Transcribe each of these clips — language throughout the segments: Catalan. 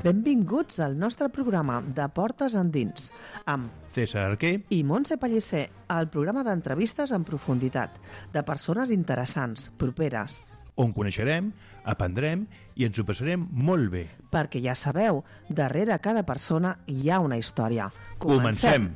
Benvinguts al nostre programa de Portes Endins, amb César Arquer i Montse Pellicer, el programa d'entrevistes en profunditat, de persones interessants, properes. on coneixerem, aprendrem i ens ho passarem molt bé. Perquè ja sabeu, darrere cada persona hi ha una història. Comencem!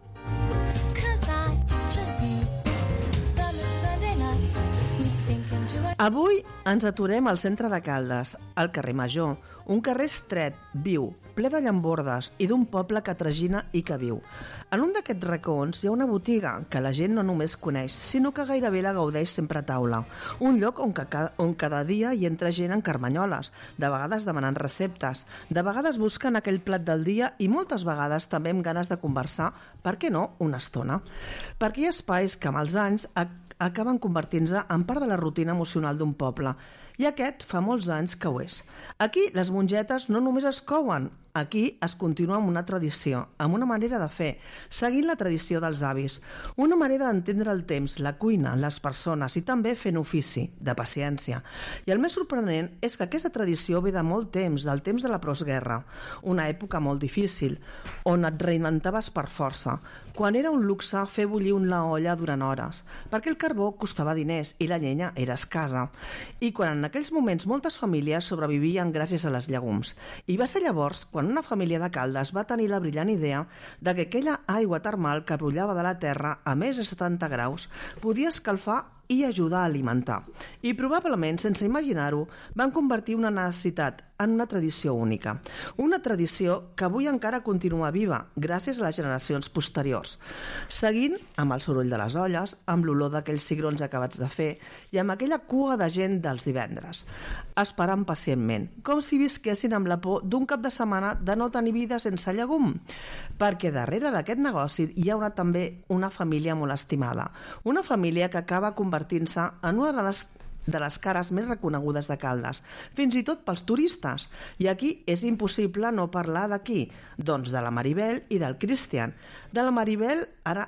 Avui ens aturem al centre de Caldes, al carrer Major, un carrer estret, viu, ple de llambordes i d'un poble que tragina i que viu. En un d'aquests racons hi ha una botiga que la gent no només coneix, sinó que gairebé la gaudeix sempre a taula. Un lloc on cada dia hi entra gent en carmanyoles, de vegades demanant receptes, de vegades buscant aquell plat del dia i moltes vegades també amb ganes de conversar, per què no, una estona. Perquè hi ha espais que amb els anys acaben convertint-se en part de la rutina emocional d'un poble, i aquest fa molts anys que ho és. Aquí les mongetes no només es couen, aquí es continua amb una tradició, amb una manera de fer, seguint la tradició dels avis, una manera d'entendre el temps, la cuina, les persones i també fent ofici, de paciència. I el més sorprenent és que aquesta tradició ve de molt temps, del temps de la postguerra, una època molt difícil, on et reinventaves per força, quan era un luxe fer bullir una olla durant hores, perquè el carbó costava diners i la llenya era escassa, i quan en aquells moments moltes famílies sobrevivien gràcies a les llegums. I va ser llavors quan una família de Caldes va tenir la brillant idea de que aquella aigua termal que brollava de la terra a més de 70 graus podia escalfar i ajudar a alimentar. I probablement, sense imaginar-ho, van convertir una necessitat en una tradició única. Una tradició que avui encara continua viva, gràcies a les generacions posteriors. Seguint amb el soroll de les olles, amb l'olor d'aquells cigrons acabats de fer i amb aquella cua de gent dels divendres. Esperant pacientment, com si visquessin amb la por d'un cap de setmana de no tenir vida sense llegum. Perquè darrere d'aquest negoci hi ha també una família molt estimada. Una família que acaba convertint-se en una de les cares més reconegudes de Caldes, fins i tot pels turistes. I aquí és impossible no parlar d'aquí, doncs de la Maribel i del Cristian. De la Maribel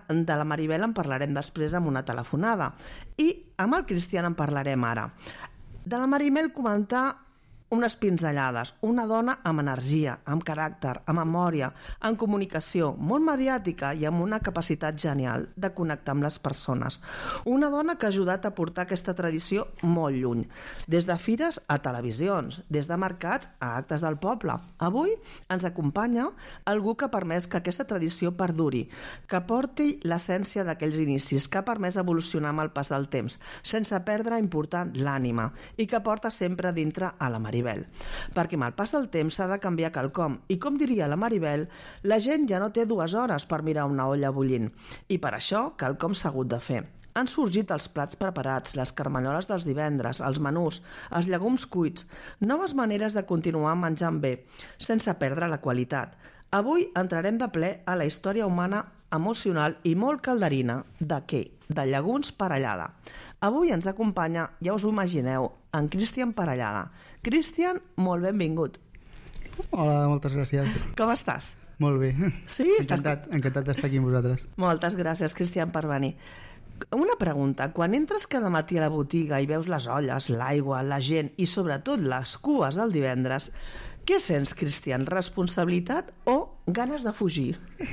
en parlarem després amb una telefonada i amb el Cristian en parlarem ara. De la Maribel comentar unes pinzellades, una dona amb energia, amb caràcter, amb memòria, amb comunicació, molt mediàtica i amb una capacitat genial de connectar amb les persones. Una dona que ha ajudat a portar aquesta tradició molt lluny, des de fires a televisions, des de mercats a actes del poble. Avui ens acompanya algú que ha permès que aquesta tradició perduri, que porti l'essència d'aquells inicis, que ha permès evolucionar amb el pas del temps, sense perdre important l'ànima, i que porta sempre dintre a la Maribel. Perquè amb el pas del temps s'ha de canviar quelcom i, com diria la Maribel, la gent ja no té 2 hores per mirar una olla bullint i per això quelcom s'ha hagut de fer. Han sorgit els plats preparats, les carmanyoles dels divendres, els menús, els llegums cuits, noves maneres de continuar menjant bé, sense perdre la qualitat. Avui entrarem de ple a la història humana emocional i molt calderina de què? De llegums Parellada. Avui ens acompanya, ja us ho imagineu, en Cristian Parellada. Cristian, molt benvingut. Hola, moltes gràcies. Com estàs? Molt bé. Sí? Encantat d'estar aquí amb vosaltres. Moltes gràcies, Cristian, per venir. Una pregunta, quan entres cada matí a la botiga i veus les olles, l'aigua, la gent i sobretot les cues del divendres, què sents, Cristian? Responsabilitat o ganes de fugir?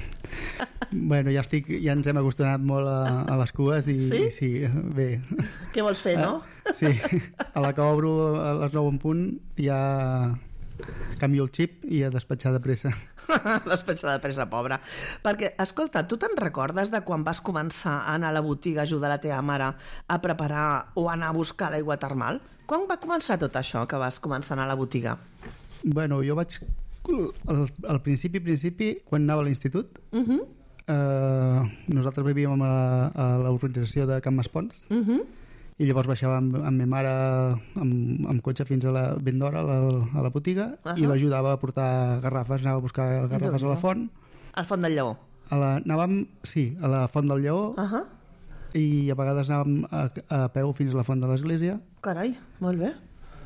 Bueno, ja ens hem acostumat molt a les cues i sí, bé. Què vols fer, no? Sí, a la que obro a les 9 en punt ja canvio el xip i a despatxar de pressa. Despatxar de pressa, pobra. Perquè, escolta, tu te'n recordes de quan vas començar a anar a la botiga a ajudar la teva mare a preparar o anar a buscar l'aigua termal? Quan va començar tot això que vas començar a anar a la botiga? Bueno, jo vaig al principi, quan anava a l'institut, nosaltres vivíem a l'organització de Can Maspons, i llavors baixava amb ma mare amb cotxe fins a ben d'hora a la botiga i l'ajudava a portar garrafes, anava a buscar garrafes a la font. Al Font del Lleó? Anàvem, sí, a la Font del Lleó, i a vegades anàvem a peu fins a la Font de l'Església. Carai, molt bé.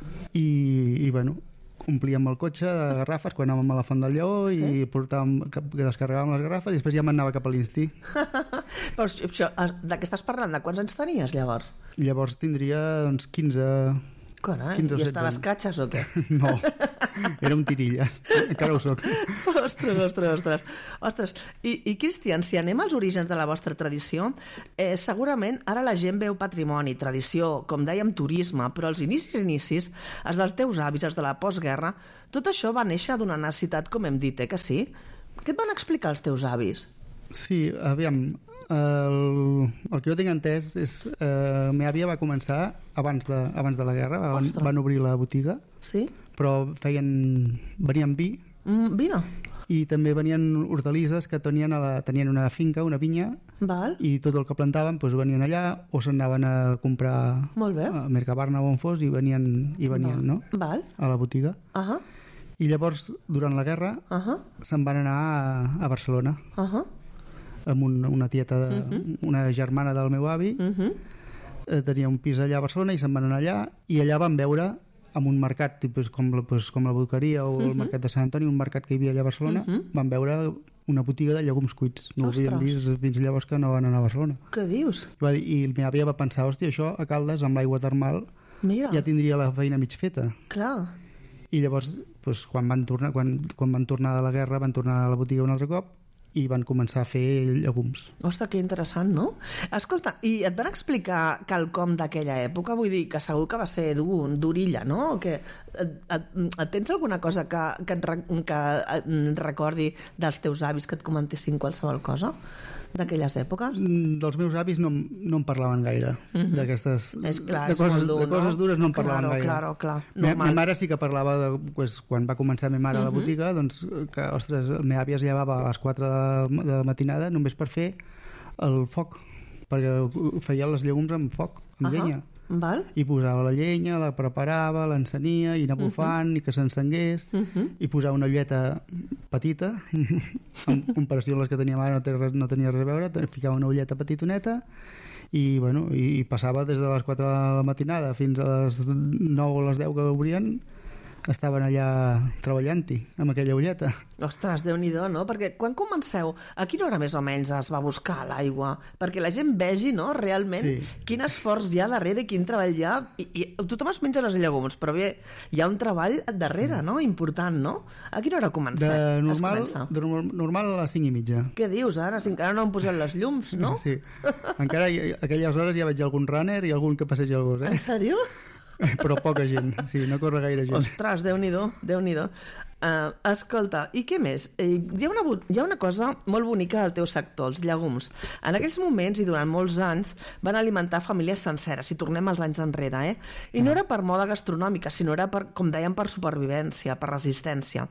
I bueno, omplíem el cotxe de garrafes quan anàvem a la Font del Lleó i descarregàvem les garrafes i després ja m'anava cap a l'Insti. Però això, de què estàs parlant? De quants anys tenies llavors? Llavors tindria 15... Carai, i estaves catxes o què? No, Era un tirilles. Encara ho soc. Ostres. I Cristian, si anem als orígens de la vostra tradició, segurament ara la gent veu patrimoni, tradició, com dèiem, turisme, però els inicis, els dels teus avis, els de la postguerra, tot això va néixer d'una necessitat, com hem dit, que sí? Què et van explicar els teus avis? Sí, aviam, el que jo tinc entès és meva àvia va començar abans de la guerra, van obrir la botiga, sí? Però venien vi, vino, i també venien hortalisses que tenien una finca, una vinya, val. I tot el que plantaven doncs, venien allà o s'anaven a comprar a Mercabarna o on fos i venien no? Val. A la botiga. I llavors, durant la guerra, se'n van anar a Barcelona amb una tieta, una germana del meu avi, tenia un pis allà a Barcelona i se'n van anar allà, i allà van veure en un mercat com la Boqueria o el mercat de Sant Antoni, un mercat que hi havia allà a Barcelona, van veure una botiga de llegums cuits. No ho havien vist fins llavors que no van anar a Barcelona. Què dius? I el meu àvia va pensar, hòstia, això a Caldes, amb l'aigua termal, ja tindria la feina mig feta. Clar. I llavors, quan van tornar de la guerra, van tornar a la botiga un altre cop i van començar a fer llegums. Ostres, que interessant, no? Escolta, i et van explicar quelcom d'aquella època? Vull dir, que segur que va ser d'orilla, no? Que tens alguna cosa que et recordi dels teus avis, que et comentessin qualsevol cosa d'aquelles èpoques? Dels meus avis no en parlaven gaire. D'aquestes... De coses dures no en parlaven gaire. Clar. Ma mare sí que parlava quan va començar ma mare a la botiga, doncs que, ostres, la meva àvia es llevava a les 4 de la matinada només per fer el foc, perquè feia les llegums amb foc, amb llenya. Val. I posava la llenya, la preparava, l'encenia i anava bufant i que s'encengués, i posava una ulleta petita en comparació amb les que tenia mare no tenia res a veure, ficava una ulleta petitoneta i, i passava des de les 4 de la matinada fins a les 9 o les 10 que obrien, estaven allà treballant-hi amb aquella ulleta. Ostres, Déu-n'hi-do, no? Perquè quan comenceu, a quina hora més o menys es va buscar l'aigua? Perquè la gent vegi, no?, realment quin esforç hi ha darrere i quin treball hi ha. I tothom es menja les llegums, però bé, hi ha un treball darrere, no?, important, no? A quina hora comença? De normal a les 5:30. Què dius, ara? Si encara no han posat les llums, no? Sí. Encara a aquelles hores ja veig algun runner i algun que passeja el gos, En sèrio? Però poca gent, sí, no corre gaire gent. Ostres, Déu-n'hi-do. Escolta, i què més? Hi ha una cosa molt bonica del teu sector, els llegums. En aquells moments i durant molts anys van alimentar famílies senceres, si tornem als anys enrere, I no era per moda gastronòmica, sinó era, com dèiem, per supervivència, per resistència.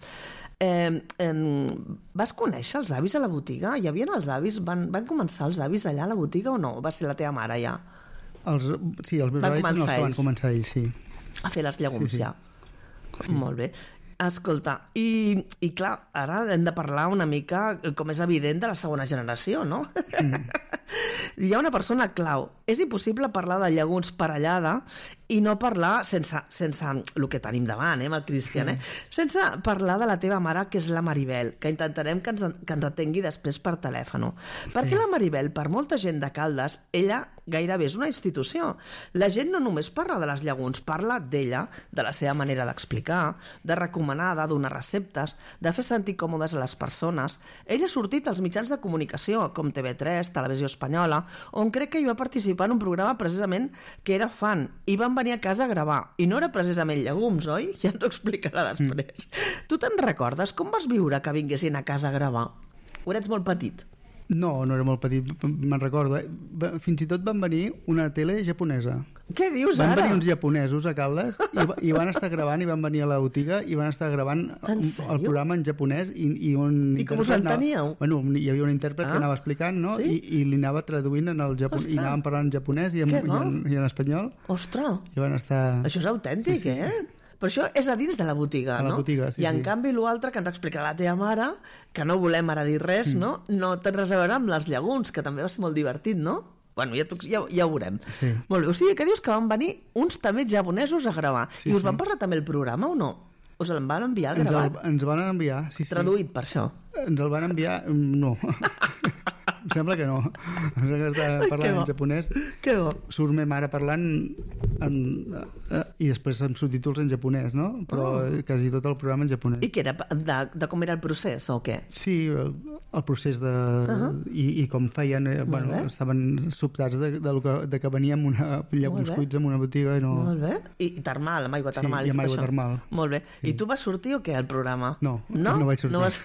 Vas conèixer els avis a la botiga? Hi havia els avis? Van començar els avis allà a la botiga o no? Va ser la teva mare ja? Sí, els meus avis són els que van començar ells, sí. A fer les llegums, ja. Molt bé. Escolta, i clar, ara hem de parlar una mica, com és evident, de la segona generació, no? Hi ha una persona clau. És impossible parlar de llegums per allada i no parlar sense el que tenim davant, amb el Cristian, sense parlar de la teva mare, que és la Maribel, que intentarem que ens atengui després per telèfon. Perquè la Maribel, per molta gent de Caldes, ella gairebé és una institució. La gent no només parla de les llegums, parla d'ella, de la seva manera d'explicar, de recomanar, de donar receptes, de fer sentir còmodes a les persones. Ella ha sortit als mitjans de comunicació, com TV3, Televisió Espanyola, on crec que hi va participar en un programa precisament que era fan, i van venir a casa a gravar, i no era precisament llegums, oi? Ja ens ho explicarà després. Tu te'n recordes com vas viure que vinguessin a casa a gravar? O eres molt petit? No era molt petit, me'n recordo. Fins i tot van venir una tele japonesa. Què dius ara? Van venir uns japonesos a Caldes i van estar gravant, i van venir a la botiga i van estar gravant el programa en japonès. I com us enteníeu? Bueno, hi havia un intèrpret que anava explicant, no? I li anava traduint en el japonès, i anaven parlant en japonès i en espanyol. Ostres! I van estar... Això és autèntic, Però això és a dins de la botiga, no? A la botiga, sí. I en canvi l'altre que ens explica la teva mare, que no volem ara dir res, no? No té res a veure amb les llegums, que també va ser molt divertit, no? Bueno, ja ho veurem. Sí. Molt bé, o sigui que dius que van venir uns també japonesos a gravar. I us van passar també el programa o no? Us el van enviar gravat? Ens van enviar, sí. Traduït, per això? Ens el van enviar... No. Em sembla que no. Em sembla que està parlant en japonès. Que bo. Surt ma mare parlant I després amb subtítols en japonès, no? Però quasi tot el programa en japonès. I què era? De com era el procés o què? Sí, el procés de... I com feien... Bueno, estaven sobtats de que veníem uns cuits en una botiga i no... Molt bé. I termal, amb aigua termal. Sí, i amb aigua termal. Molt bé. I tu vas sortir o què, al programa? No vaig sortir. No vas...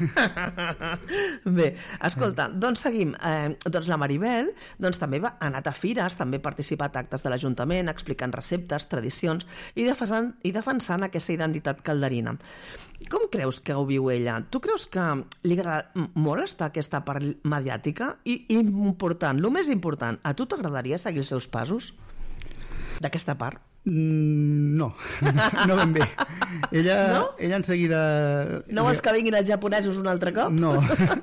Bé, escolta, doncs seguim. Doncs la Maribel també ha anat a fires, també ha participat a actes de l'Ajuntament, explicant receptes, tradicions i defensant aquesta identitat calderina. Com creus que ho viu ella? Tu creus que li agrada molt estar aquesta part mediàtica? I important, el més important, a tu t'agradaria seguir els seus passos d'aquesta part? No ben bé. Ella en seguida... No vols que vinguin els japonesos un altre cop? No.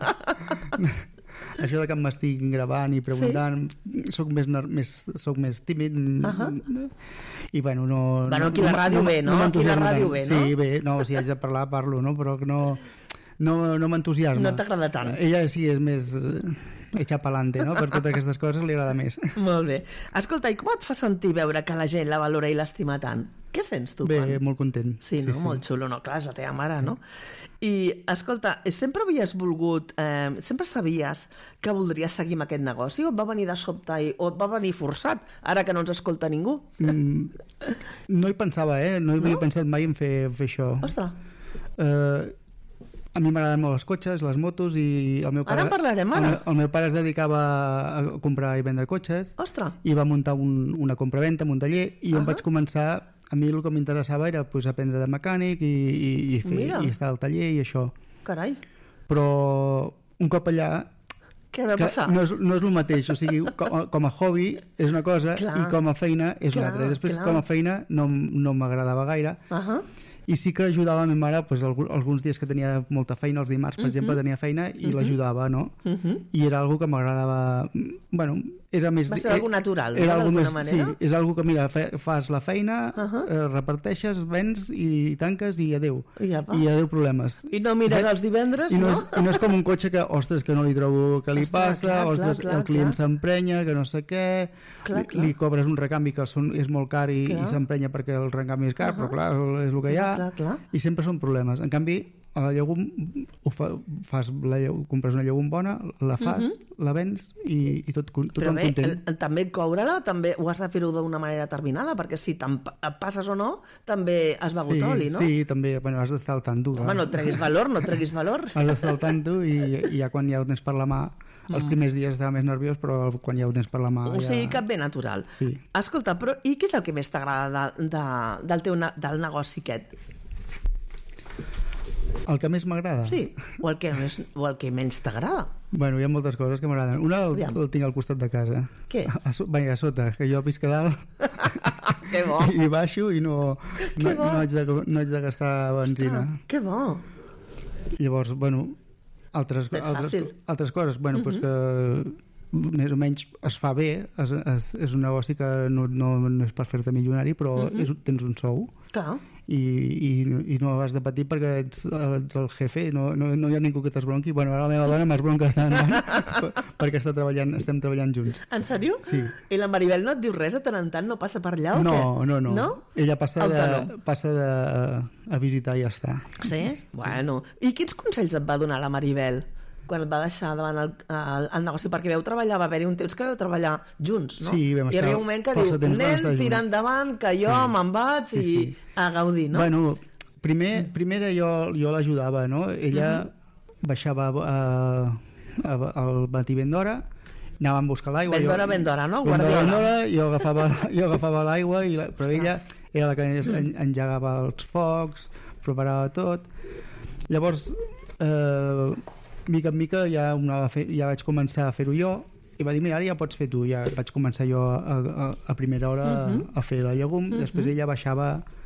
Això de que m'estic gravant i preguntant, soc més tímid i bueno, no... Bueno, aquí la ràdio bé, no? Aquí la ràdio bé, no? Sí, bé, no, si haig de parlar, parlo, no? Però no m'entusiasma. No t'agrada tant. Ella sí és més... echar pa'lante, no? Per totes aquestes coses li agrada més. Molt bé. Escolta, i com et fa sentir veure que la gent la valora i l'estima tant? Què sents tu? Bé, molt content. Sí, no? Sí. Molt xulo, no? Clar, és la teva mare, no? I, escolta, sempre havies volgut... sempre sabies que voldries seguir amb aquest negoci o et va venir de sobte o et va venir forçat, ara que no ens escolta ningú? No hi pensava, No hi havia pensat mai en fer això. Ostres! A mi m'agraden molt els cotxes, les motos i el meu pare... Ara en parlarem, ara. El meu pare es dedicava a comprar i vendre cotxes. Ostres! I va muntar una compraventa, un taller, i em vaig començar... A mi el que m'interessava era aprendre de mecànic i estar al taller i això. Carai! Però un cop allà... Què va passar? No és el mateix, o sigui, com a hobby és una cosa i com a feina és una altra. Després, com a feina, no m'agradava gaire. I sí que ajudava la meva mare alguns dies que tenia molta feina, els dimarts, per exemple, tenia feina i l'ajudava, no? I era algo que m'agradava... Bueno, era més... Va ser algo natural, no? D'alguna manera? Sí, és algo que, mira, fas la feina, reparteixes, vens i tanques i adeu. I adeu problemes. I no mires els divendres, no? I no és com un cotxe que, ostres, que no li trobo què li passa, ostres, el client s'emprenya, que no sé què, li cobres un recanvi que és molt car i s'emprenya perquè el recanvi és car, però clar, és el que hi ha. I sempre són problemes. En canvi, a la llegum compres una llegum bona, la fas, la vens i tothom content. Però bé, també coure-la també ho has de fer-ho d'una manera determinada, perquè si passes o no, també has begut oli, no? Sí, també, bueno, has d'estar al tanto. Home, no treguis valor. Has d'estar al tanto i ja quan ja ho tens per la mà, els primers dies estava més nerviós, però quan ja ho tens per la mà... O sigui, que ve natural. Sí. Escolta, però i què és el que més t'agrada del negoci aquest? El que més m'agrada? Sí, o el que menys t'agrada. Bueno, hi ha moltes coses que m'agraden. Una el tinc al costat de casa. Què? A sota, que jo visc a dalt. Que bo. I baixo i no haig de gastar benzina. Ostres, que bo. Llavors, bueno, altres coses, bueno, doncs que més o menys es fa bé, és un negoci que no és per fer-te milionari, però tens un sou. Clar. I no has de patir perquè ets el jefe, no hi ha ningú que t'esbronqui. Bueno, ara la meva dona m'esbronca perquè estem treballant junts. En sèrio? Sí. I la Maribel no et diu res de tant en tant? No passa per allà o què? No. Ella passa a visitar i ja està. Sí? Bueno. I quins consells et va donar la Maribel quan et va deixar davant el negoci? Perquè va haver-hi un temps que vau treballar junts, no? Sí, vam estar. I arriba un moment que diu, nen, tira endavant, que jo me'n vaig i a gaudir, no? Bueno, primera jo l'ajudava, no? Ella baixava al matí ben d'hora, anàvem a buscar l'aigua. Ben d'hora, no? Guardiola. Jo agafava l'aigua, però ella era la que engegava els focs, preparava tot. Llavors, mica en mica ja vaig començar a fer-ho jo i va dir, mira, ara ja pots fer tu. Ja vaig començar jo a primera hora a fer la llegum, després ella baixava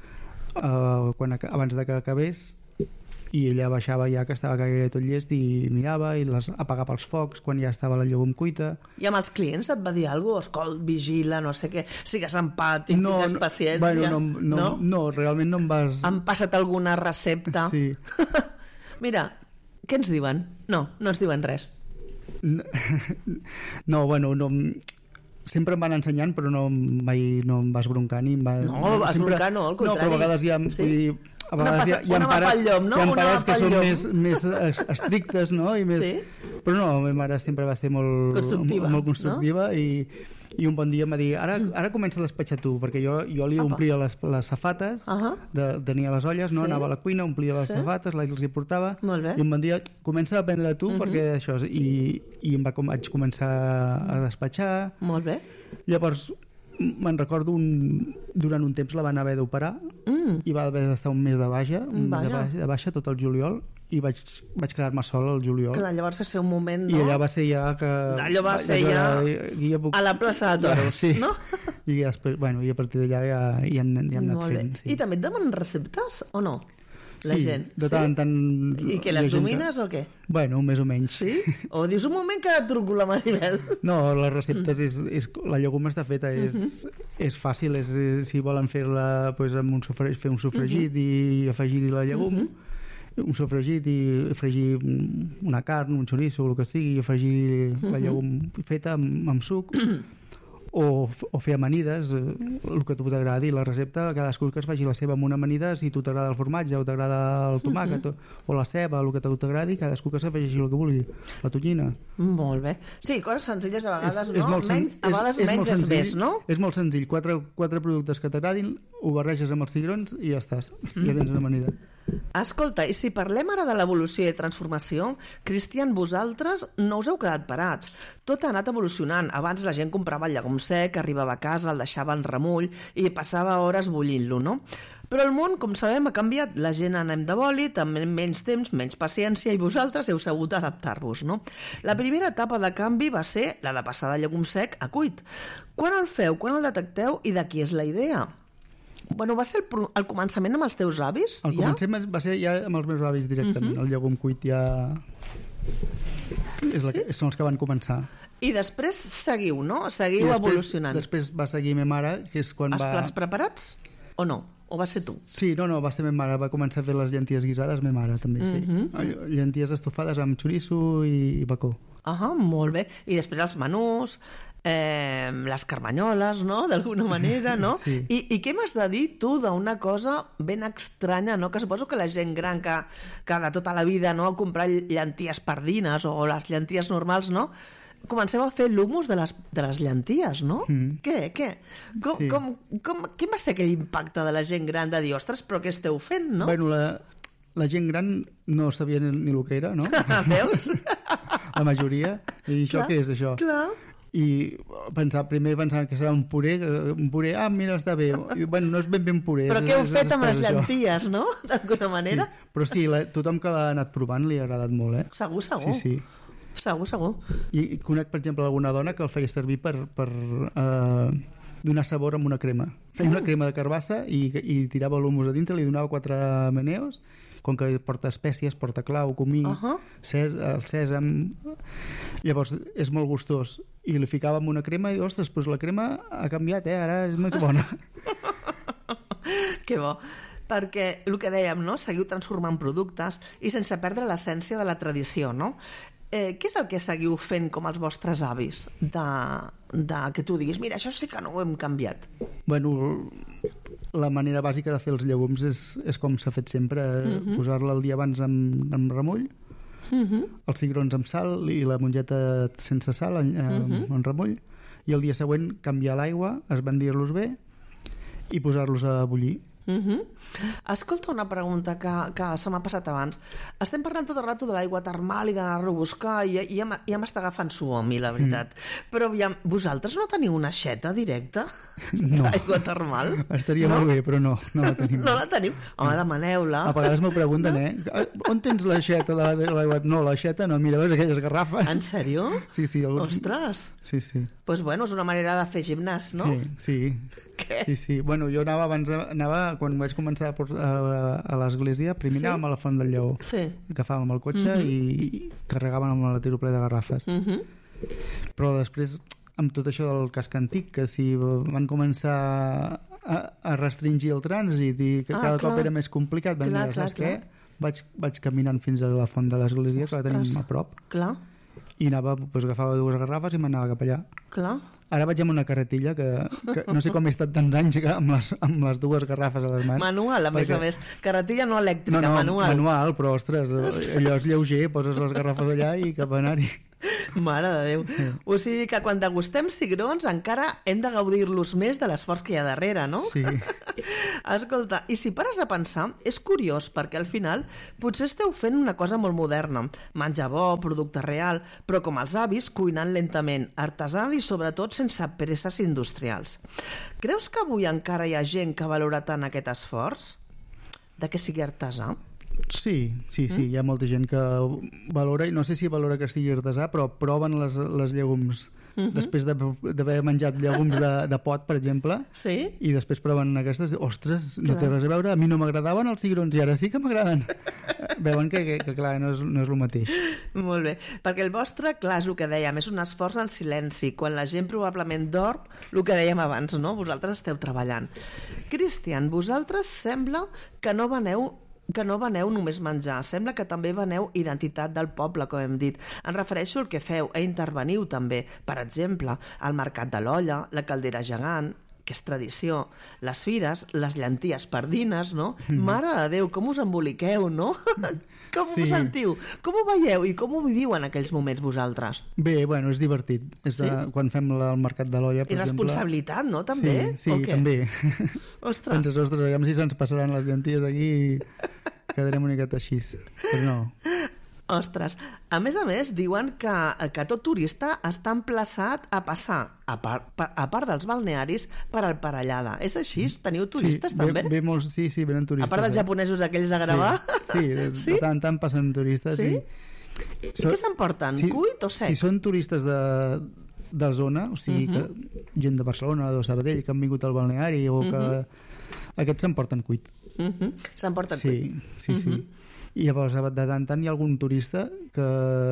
abans de que acabés i ella baixava ja que estava gairebé tot llest i mirava i apagava els focs quan ja estava la llegum cuita. I amb els clients et va dir alguna cosa? Escolt, vigila, no sé què, sigues empàtic, tingues paciència. Bueno, no, realment no em vas... Han passat alguna recepta? Sí. Mira, què ens diuen? No ens diuen res. No, bueno, sempre em van ensenyant, però mai no em vas broncar ni em va... No, vas broncar no, al contrari. No, però a vegades ja... Sí? A vegades hi ha pares que són més estrictes, no? I més... Sí? Però no, la meva mare sempre va ser molt constructiva, no? I un bon dia em va dir, ara comença a despatxar tu, perquè jo li omplia les safates, tenia les olles, no? Anava a la cuina, omplia les safates, els hi portava, i un bon dia comença a aprendre tu, perquè això... I vaig començar a despatxar. Molt bé. Llavors, me'n recordo durant un temps la van haver d'operar i va haver d'estar un mes de baixa tot el juliol, i vaig quedar-me sol al juliol. Clar, llavors va ser un moment, no? I allà va ser ja que... Allò va ser ja a la plaça de Toros, sí. No? I després, i a partir d'allà ja hem anat fent. Sí. I també et demanen receptes, o no? La gent. De tant en tant... I que les domines o què? Bueno, més o menys. Sí? O dius un moment que truco la Maribel. No, les receptes la llegum està feta, és fàcil, si volen fer-la fer un sofregit i afegir-hi la llegum, un sofregit i afegir una carn, un xoriço, el que sigui, i afegir la llegum feta amb suc, o fer amanides, el que a tu t'agradi, la recepta, cadascú que es faci la seva amb una amanida, si tu t'agrada el formatge o t'agrada el tomàquet o la ceba, el que a tu t'agradi, cadascú que s'afegeixi el que vulgui, la tonyina. Molt bé. Sí, coses senzilles a vegades, no? A vegades menys és més, no? És molt senzill, quatre productes que t'agradin, ho barreges amb els cigrons i ja estàs, ja tens una amanida. Escolta, i si parlem ara de l'evolució i transformació, Cristian, vosaltres no us heu quedat parats. Tot ha anat evolucionant. Abans la gent comprava el llegum sec, arribava a casa, el deixava en remull i passava hores bullint-lo, no? Però el món, com sabem, ha canviat. La gent anem de bòlit, amb menys temps, menys paciència, i vosaltres heu sabut adaptar-vos, no? La primera etapa de canvi va ser la de passar de llegum sec a cuit. Quan el feu, quan el detecteu i de qui és la idea? Bueno, va ser el començament amb els teus avis? El començament va ser ja amb els meus avis directament. El llegum cuit ja... Són els que van començar. I després seguiu, no? Seguiu evolucionant. Després va seguir ma mare, que és quan Els plats preparats? O no? O va ser tu? Sí, no, va ser ma mare. Va començar a fer les llenties guisades, ma mare també, sí. Llenties estofades amb xoriço i bacó. Molt bé. I després els menús... les carmanyoles, no? D'alguna manera, no? Sí. I què m'has de dir tu d'una cosa ben estranya, no? Que suposo que la gent gran que de tota la vida no ha comprat llenties pardines o les llenties normals, no? Comenceu a fer l'humus de les llenties, no? Què? Quin va ser aquell impacte de la gent gran de dir, ostres, però què esteu fent, no? Bueno, la gent gran no sabia ni el que era, no? Veus? La majoria. I això què és, això? Clar. I primer pensava que serà un puré, mira, està bé. I, bueno, no és ben un puré. Però què heu fet amb les llenties, no? D'alguna manera? Sí. Però sí, tothom que l'ha anat provant li ha agradat molt, eh? Segur. Sí. Segur. I conec, per exemple, alguna dona que el feia servir per donar sabor amb una crema. Feia una crema de carbassa i tirava l'humus a dintre, li donava 4 meneos, com que porta espècies, porta clau, comí, el sèsam. Llavors és molt gustós. I li ficava amb una crema i, ostres, doncs la crema ha canviat, ara és més bona. Que bo. Perquè el que dèiem, no? Seguiu transformant productes i sense perdre l'essència de la tradició, no? Què és el que seguiu fent com els vostres avis? Que tu diguis, mira, això sí que no ho hem canviat. Bueno, la manera bàsica de fer els llegums és com s'ha fet sempre, posar-la el dia abans amb remull, els cigrons amb sal i la mongeta sense sal en remull, i el dia següent canviar l'aigua, esbandir-los bé i posar-los a bullir. Escolta, una pregunta que se m'ha passat abans. Estem parlant tot el rato de l'aigua termal i d'anar-lo a buscar i ja m'està agafant suor a mi, la veritat. Però aviam, vosaltres no teniu una aixeta directa d'aigua termal? Estaria molt bé, però no la tenim. No la teniu? Home, demaneu-la. A vegades m'ho pregunten, on tens l'aixeta de l'aigua? No, l'aixeta no, mira, veus aquelles garrafes? En sèrio? Sí. Ostres! Sí. Doncs bueno, és una manera de fer gimnàs, no? Sí. Què? Sí. Bueno, jo anava quan vaig començar a l'església, primer anàvem a la Font del Lleó. Sí. Agafàvem el cotxe i carregàvem amb el tiro ple de garrafes. Però després, amb tot això del casc antic, que si van començar a restringir el trànsit i que cada cop era més complicat, vam dir, saps què? Vaig caminant fins a la Font de l'església, que la tenim a prop. Clar. I agafava 2 garrafes i m'anava cap allà. Clar. Ara vaig amb una carretilla que no sé com he estat tants anys amb les dues garrafes a les mans. Manual, a més a més. Carretilla no elèctrica, manual. Manual, però ostres, allò és lleuger, poses les garrafes allà i cap a anar-hi. Mare de Déu. O sigui que quan degustem cigrons encara hem de gaudir-los més de l'esforç que hi ha darrere, no? Sí. Escolta, i si pares a pensar, és curiós perquè al final potser esteu fent una cosa molt moderna, menjar bo, producte real, però com els avis, cuinant lentament, artesant i sobretot sense presses industrials. Creus que avui encara hi ha gent que valora tant aquest esforç? De que sigui artesà? Sí, hi ha molta gent que valora, i no sé si valora que estigui artesà, però proven les llegums després d'haver menjat llegums de pot, per exemple, i després proven aquestes, ostres, no té res a veure, a mi no m'agradaven els cigrons i ara sí que m'agraden. Veuen que clar, no és el mateix. Molt bé, perquè el vostre, clar, és el que dèiem, és un esforç en silenci, quan la gent probablement dorm, el que dèiem abans, no? Vosaltres esteu treballant. Cristian, vosaltres sembla que no veneu només menjar, sembla que també veneu identitat del poble, com hem dit. Em refereixo al que feu, interveniu també. Per exemple, al Mercat de l'Olla, la Caldera Gegant, que és tradició, les fires, les llenties pardines, no? Mare de Déu, com us emboliqueu, no? Com us sentiu? Com ho veieu i com ho viviu en aquells moments vosaltres? Bé, bueno, és divertit. Quan fem el Mercat de l'Olla, per exemple... I responsabilitat, no, també? Sí, també. Ostres. Penses, ostres, aviam si se'ns passaran les llenties aquí i quedarem una miqueta així. Però no. Ostres, a més, diuen que tot turista està emplaçat a passar, a part dels balnearis, per Parellada. És així? Teniu turistes, també? Sí, venen turistes. A part dels japonesos aquells a gravar? Sí, de tant passen turistes. Sí? I què s'emporten? Cuit o sec? Si són turistes de zona, o sigui, gent de Barcelona o de Sabadell que han vingut al balneari, o que aquests s'emporten cuit. S'emporten cuit? Sí. I llavors de tant en tant hi ha algun turista que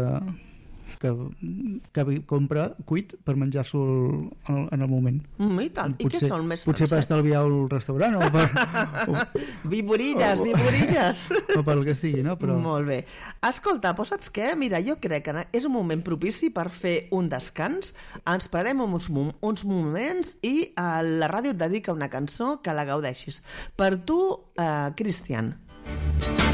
compra cuit per menjar-s'ho en el moment. I tant. I què són més potser per estalviar el restaurant o per... Viborilles! O pel que sigui, no? Però... Molt bé. Escolta, doncs saps què? Mira, jo crec que és un moment propici per fer un descans. Ens parem uns moments i la ràdio et dedica una cançó que la gaudeixis. Per tu, Cristian.